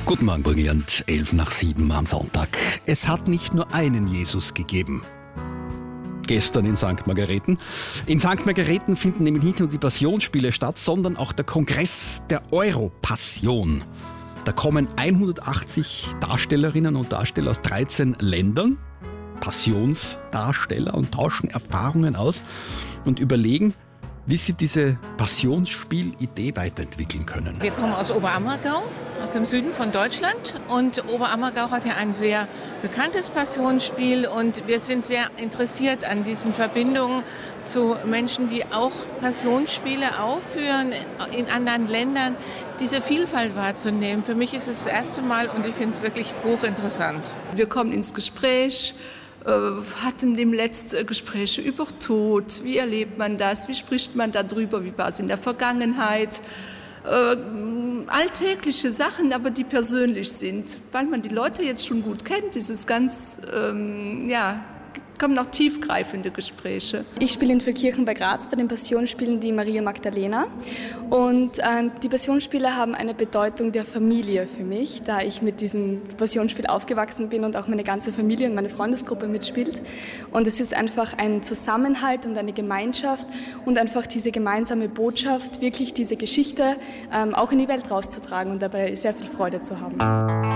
Guten Morgen, Burgenland, 7:11 am Sonntag. Es hat nicht nur einen Jesus gegeben. Gestern in St. Margareten. In St. Margareten finden nämlich nicht nur die Passionsspiele statt, sondern auch der Kongress der Europassion. Da kommen 180 Darstellerinnen und Darsteller aus 13 Ländern, Passionsdarsteller, und tauschen Erfahrungen aus und überlegen, wie sie diese Passionsspielidee weiterentwickeln können. Wir kommen aus Oberammergau, aus dem Süden von Deutschland, und Oberammergau hat ja ein sehr bekanntes Passionsspiel und wir sind sehr interessiert an diesen Verbindungen zu Menschen, die auch Passionsspiele aufführen in anderen Ländern, diese Vielfalt wahrzunehmen. Für mich ist es das erste Mal und ich finde es wirklich hochinteressant. Wir kommen ins Gespräch, hatten demnächst Gespräche über Tod. Wie erlebt man das? Wie spricht man darüber? Wie war es in der Vergangenheit? Alltägliche Sachen, aber die persönlich sind. Weil man die Leute jetzt schon gut kennt, ist es ganz, kommen auch tiefgreifende Gespräche. Ich spiele in Villkirchen bei Graz bei den Passionsspielen die Maria Magdalena. Und die Passionsspiele haben eine Bedeutung der Familie für mich, da ich mit diesem Passionsspiel aufgewachsen bin und auch meine ganze Familie und meine Freundesgruppe mitspielt. Und es ist einfach ein Zusammenhalt und eine Gemeinschaft und einfach diese gemeinsame Botschaft, wirklich diese Geschichte auch in die Welt rauszutragen und dabei sehr viel Freude zu haben.